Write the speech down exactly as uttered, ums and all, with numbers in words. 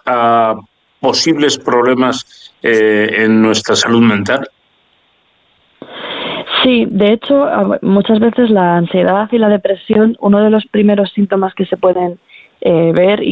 a posibles problemas eh, en nuestra salud mental? Sí, de hecho, muchas veces la ansiedad y la depresión, uno de los primeros síntomas que se pueden eh, ver